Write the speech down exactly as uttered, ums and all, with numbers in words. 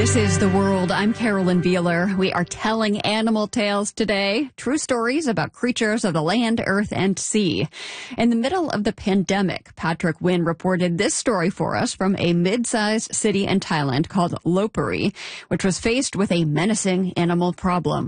This is The World. I'm Carolyn Beeler. We are telling animal tales today. True stories about creatures of the land, earth, and sea. In the middle of the pandemic, Patrick Wynn reported this story for us from a mid-sized city in Thailand called Lopburi, which was faced with a menacing animal problem.